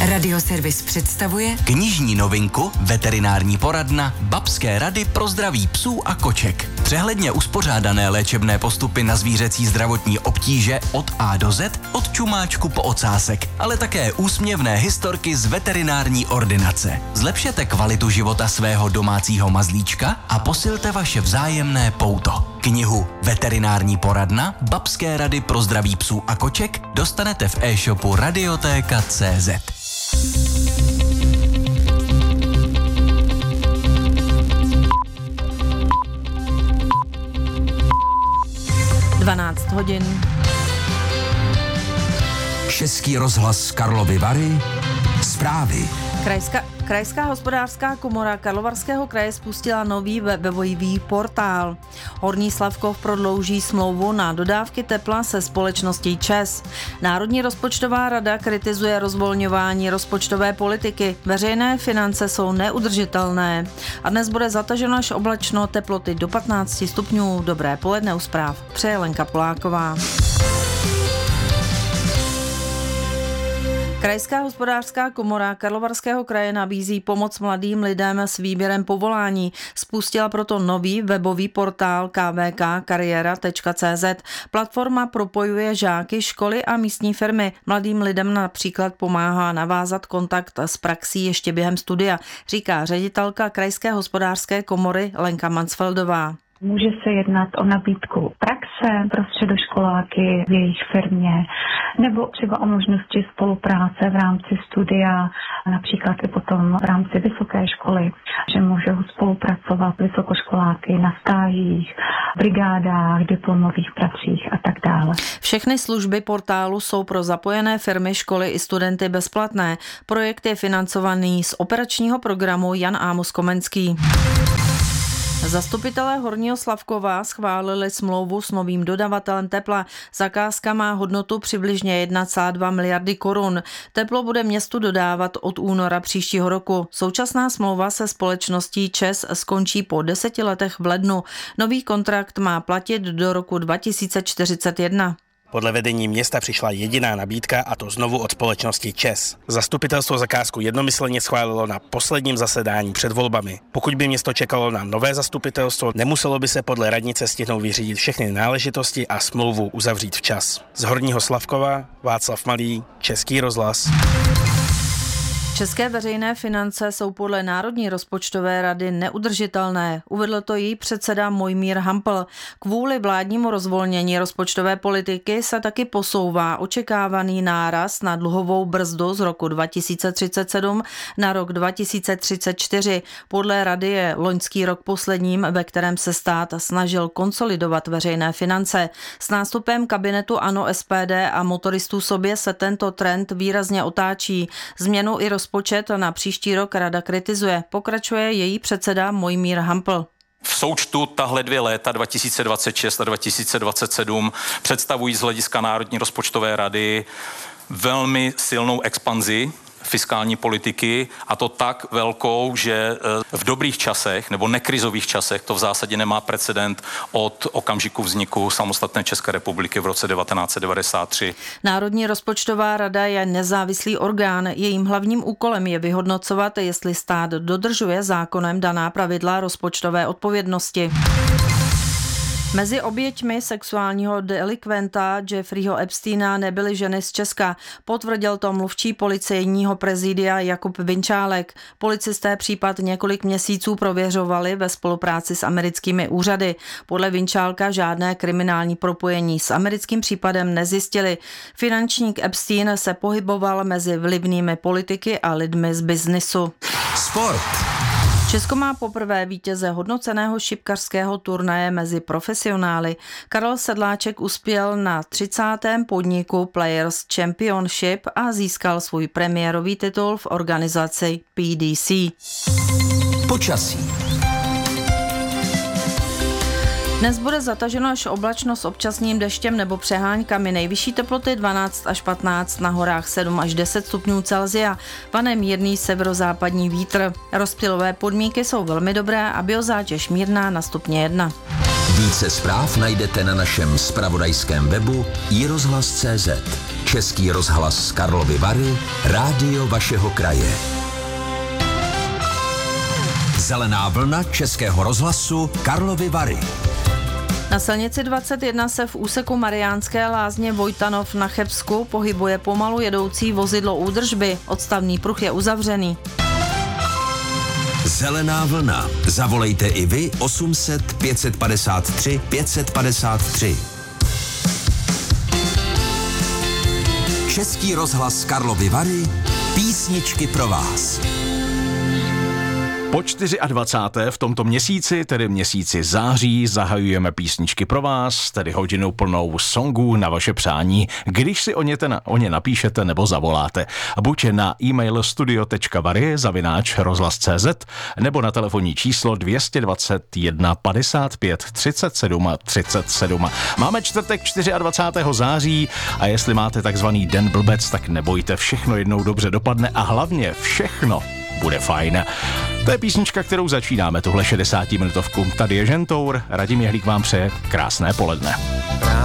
Radioservis představuje knižní novinku Veterinární poradna Babské rady pro zdraví psů a koček. Přehledně uspořádané léčebné postupy na zvířecí zdravotní obtíže od A do Z, od čumáčku po ocásek, ale také úsměvné historky z veterinární ordinace. Zlepšete kvalitu života svého domácího mazlíčka a posilte vaše vzájemné pouto. Knihu Veterinární poradna Babské rady pro zdraví psů a koček dostanete v e-shopu Radioteka.cz. (12 hodin). Český rozhlas Karlovy Vary. Zprávy. Krajská hospodářská komora Karlovarského kraje spustila nový webový portál. Horní Slavkov prodlouží smlouvu na dodávky tepla se společností ČEZ. Národní rozpočtová rada kritizuje rozvolňování rozpočtové politiky. Veřejné finance jsou neudržitelné. A dnes bude zataženo až oblačno, teploty do 15 stupňů. Dobré poledne u zpráv. Přeje Lenka Poláková. Krajská hospodářská komora Karlovarského kraje nabízí pomoc mladým lidem s výběrem povolání. Spustila proto nový webový portál kvkkariera.cz. Platforma propojuje žáky, školy a místní firmy. Mladým lidem například pomáhá navázat kontakt s praxí ještě během studia, říká ředitelka Krajské hospodářské komory Lenka Mansfeldová. Může se jednat o nabídku praxe pro středoškoláky v jejich firmě, nebo třeba o možnosti spolupráce v rámci studia, například i potom v rámci vysoké školy, že můžou spolupracovat vysokoškoláky na stážích, brigádách, diplomových pracích a tak dále. Všechny služby portálu jsou pro zapojené firmy, školy i studenty bezplatné. Projekt je financovaný z operačního programu Jan Amos Komenský. Zastupitelé Horního Slavkova schválili smlouvu s novým dodavatelem tepla. Zakázka má hodnotu přibližně 1,2 miliardy korun. Teplo bude městu dodávat od února příštího roku. Současná smlouva se společností ČEZ skončí po 10 letech v lednu. Nový kontrakt má platit do roku 2041. Podle vedení města přišla jediná nabídka, a to znovu od společnosti ČEZ. Zastupitelstvo zakázku jednomyslně schválilo na posledním zasedání před volbami. Pokud by město čekalo na nové zastupitelstvo, nemuselo by se podle radnice stihnout vyřídit všechny náležitosti a smlouvu uzavřít včas. Z Horního Slavkova Václav Malý, Český rozhlas. České veřejné finance jsou podle Národní rozpočtové rady neudržitelné. Uvedl to její předseda Mojmír Hampl. Kvůli vládnímu rozvolnění rozpočtové politiky se taky posouvá očekávaný náraz na dluhovou brzdu z roku 2037 na rok 2034. Podle rady je loňský rok posledním, ve kterém se stát snažil konsolidovat veřejné finance. S nástupem kabinetu ANO, SPD a motoristů sobě se tento trend výrazně otáčí. Změnu i rozpočet na příští rok rada kritizuje. Pokračuje její předseda Mojmír Hampl. V součtu tahle 2 léta 2026 a 2027 představují z hlediska Národní rozpočtové rady velmi silnou expanzi fiskální politiky, a to tak velkou, že v dobrých časech nebo nekrizových časech to v zásadě nemá precedent od okamžiku vzniku samostatné České republiky v roce 1993. Národní rozpočtová rada je nezávislý orgán. Jejím hlavním úkolem je vyhodnocovat, jestli stát dodržuje zákonem daná pravidla rozpočtové odpovědnosti. Mezi oběťmi sexuálního delikventa Jeffreyho Epsteina nebyly ženy z Česka. Potvrdil to mluvčí policejního prezidia Jakub Vinčálek. Policisté případ několik měsíců prověřovali ve spolupráci s americkými úřady. Podle Vinčálka žádné kriminální propojení s americkým případem nezjistili. Finančník Epstein se pohyboval mezi vlivnými politiky a lidmi z biznisu. Sport. Česko má poprvé vítěze hodnoceného šipkařského turnaje mezi profesionály. Karel Sedláček uspěl na 30. podniku Players Championship a získal svůj premiérový titul v organizaci PDC. Počasí. Dnes bude zataženo až oblačno s občasným deštěm nebo přeháňkami. Nejvyšší teploty 12 až 15, na horách 7 až 10 stupňů Celsia. Vane mírný severozápadní vítr. Rozptylové podmínky jsou velmi dobré a biozátěž mírná na stupně 1. Více zpráv najdete na našem zpravodajském webu iRozhlas.cz. Český rozhlas Karlovy Vary, rádio vašeho kraje. Zelená vlna Českého rozhlasu Karlovy Vary. Na silnici 21 se v úseku Mariánské Lázně Vojtanov na Chebsku pohybuje pomalu jedoucí vozidlo údržby. Odstavný pruh je uzavřený. Zelená vlna. Zavolejte i vy 800 553 553. Český rozhlas Karlovy Vary. Písničky pro vás. Po 24. v tomto měsíci, tedy měsíci září, zahajujeme písničky pro vás, tedy hodinu plnou songů na vaše přání, když si o ně napíšete nebo zavoláte. Buď na e-mail studio.vary@rozhlas.cz nebo na telefonní číslo 221 55 37 37. Máme čtvrtek 24. září a jestli máte takzvaný den blbec, tak nebojte, všechno jednou dobře dopadne a hlavně všechno bude fajn. To je písnička, kterou začínáme tuhle 60-minutovku. Tady je Žentour, Radim Jehlík vám přeje krásné poledne.